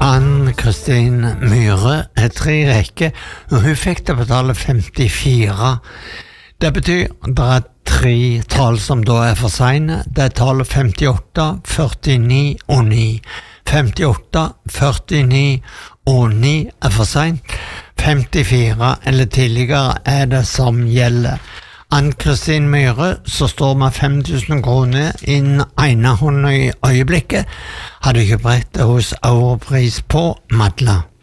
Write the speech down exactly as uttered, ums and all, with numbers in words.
Ann-Kristin Myhre er tre rekker, og hun fikk det betale femtifire. Det betyr det er tre tall som da er for sene. Det er tallet femtiåtte, førtini og ni. femtiåtte, førtini og ni er for sent. femtifire eller tidligere er det som gjelder. Ann-Kristin Myhre, som står med fem tusen kroner innen ene hånd i øyeblikket, hadde kjøpt rett hos Europris på Madla.